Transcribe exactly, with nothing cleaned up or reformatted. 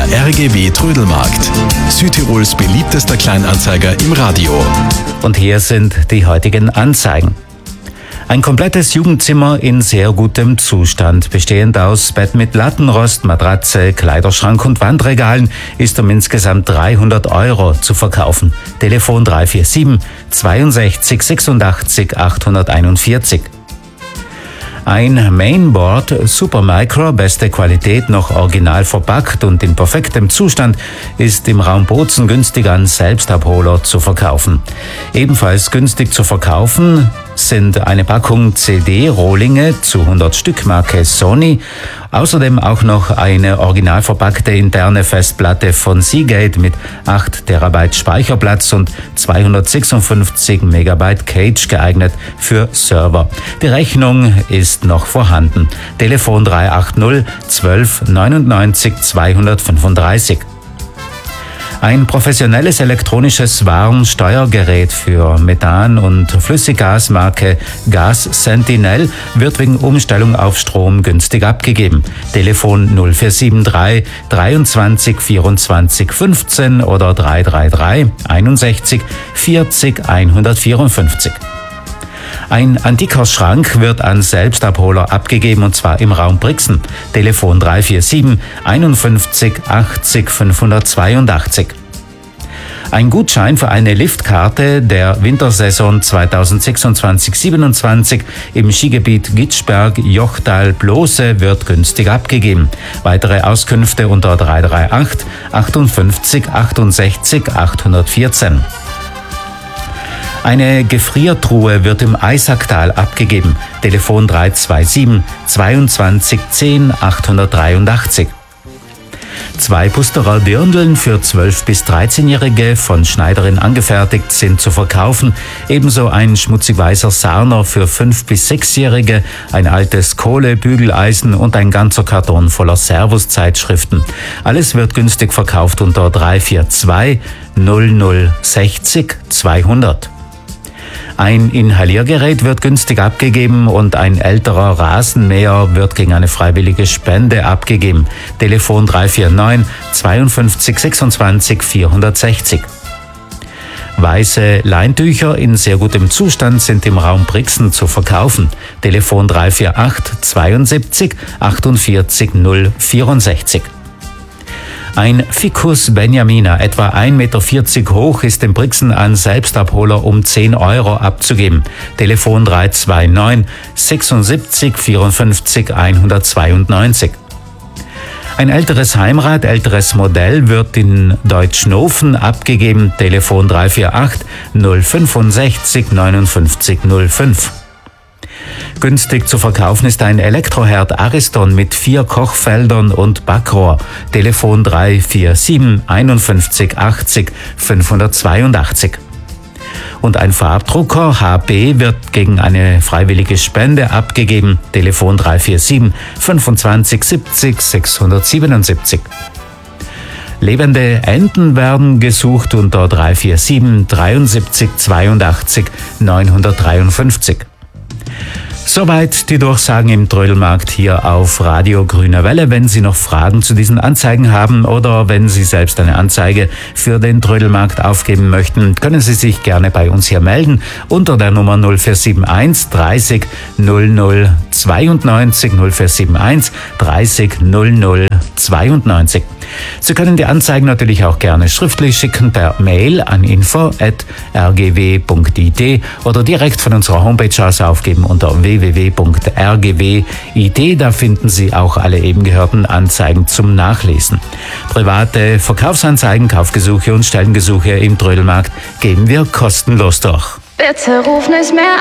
R G W Trödelmarkt, Südtirols beliebtester Kleinanzeiger im Radio. Und hier sind die heutigen Anzeigen. Ein komplettes Jugendzimmer in sehr gutem Zustand, bestehend aus Bett mit Lattenrost, Matratze, Kleiderschrank und Wandregalen, ist um insgesamt dreihundert Euro zu verkaufen. Telefon drei vier sieben, zweiundsechzig, sechsundachtzig, achthunderteinundvierzig. Ein Mainboard Supermicro, beste Qualität, noch original verpackt und in perfektem Zustand, ist im Raum Bozen günstig an Selbstabholer zu verkaufen. Ebenfalls günstig zu verkaufen sind eine Packung C D-Rohlinge zu hundert Stück, Marke Sony. Außerdem auch noch eine original verpackte interne Festplatte von Seagate mit acht Terabyte Speicherplatz und zweihundertsechsundfünfzig Megabyte Cache, geeignet für Server. Die Rechnung ist noch vorhanden. Telefon drei acht null, zwölf, neunundneunzig, zweihundertfünfunddreißig. Ein professionelles elektronisches Warnsteuergerät für Methan und Flüssiggas Marke Gas Sentinel wird wegen Umstellung auf Strom günstig abgegeben. Telefon null vier sieben drei, dreiundzwanzig, vierundzwanzig, fünfzehn oder drei drei drei, einundsechzig, vierzig, hundertvierundfünfzig. Ein antiker Schrank wird an Selbstabholer abgegeben, und zwar im Raum Brixen. Telefon drei vier sieben, einundfünfzig, achtzig, fünfhundertzweiundachtzig. Ein Gutschein für eine Liftkarte der Wintersaison zweitausendsechsundzwanzig siebenundzwanzig im Skigebiet Gitschberg, Jochtal, Blose wird günstig abgegeben. Weitere Auskünfte unter drei drei acht, achtundfünfzig, achtundsechzig, achthundertvierzehn. Eine Gefriertruhe wird im Eisacktal abgegeben. Telefon drei zwei sieben, zweiundzwanzig, zehn, achthundertdreiundachtzig. Zwei Pusterer Dirndeln für zwölf- bis dreizehnjährige von Schneiderin angefertigt sind zu verkaufen. Ebenso ein schmutzig weißer Sarner für fünf- bis sechsjährige, ein altes Kohlebügeleisen und ein ganzer Karton voller Servus-Zeitschriften. Alles wird günstig verkauft unter drei vier zwei, null null, sechzig, zweihundert. Ein Inhaliergerät wird günstig abgegeben und ein älterer Rasenmäher wird gegen eine freiwillige Spende abgegeben. Telefon drei vier neun, zweiundfünfzig, sechsundzwanzig, vierhundertsechzig. Weiße Leintücher in sehr gutem Zustand sind im Raum Brixen zu verkaufen. Telefon drei vier acht, zweiundsiebzig, achtundvierzig, null vierundsechzig. Ein Ficus Benjamina, etwa ein Meter vierzig hoch, ist in Brixen an Selbstabholer um zehn Euro abzugeben. Telefon drei zwei neun, sechsundsiebzig, vierundfünfzig, hundertzweiundneunzig. Ein älteres Heimrad, älteres Modell, wird in Deutschnofen abgegeben. Telefon drei vier acht, null fünfundsechzig, neunundfünfzig, null fünf. Günstig zu verkaufen ist ein Elektroherd Ariston mit vier Kochfeldern und Backrohr. Telefon drei vier sieben, einundfünfzig, achtzig, fünfhundertzweiundachtzig. Und ein Farbdrucker H B wird gegen eine freiwillige Spende abgegeben. Telefon drei vier sieben, fünfundzwanzig, siebzig, sechshundertsiebenundsiebzig. Lebende Enten werden gesucht unter drei vier sieben, dreiundsiebzig, zweiundachtzig, neunhundertdreiundfünfzig. Soweit die Durchsagen im Trödelmarkt hier auf Radio Grüne Welle. Wenn Sie noch Fragen zu diesen Anzeigen haben oder wenn Sie selbst eine Anzeige für den Trödelmarkt aufgeben möchten, können Sie sich gerne bei uns hier melden unter der Nummer null vier sieben eins, dreißig, null null, zweiundneunzig, null vier sieben eins, dreißig, null null, zweiundneunzig. Sie können die Anzeigen natürlich auch gerne schriftlich schicken per Mail an info at r g w punkt i d oder direkt von unserer Homepage aus aufgeben unter w w w punkt r g w punkt i d. Da finden Sie auch alle eben gehörten Anzeigen zum Nachlesen. Private Verkaufsanzeigen, Kaufgesuche und Stellengesuche im Trödelmarkt geben wir kostenlos durch. Bitte ruf nicht mehr